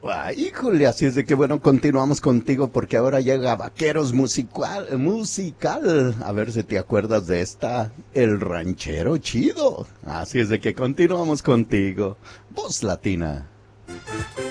Ay, híjole, así es de que bueno, continuamos contigo porque ahora llega Vaqueros musical. A ver si te acuerdas de esta, El Ranchero Chido. Así es de que continuamos contigo. Voz Latina.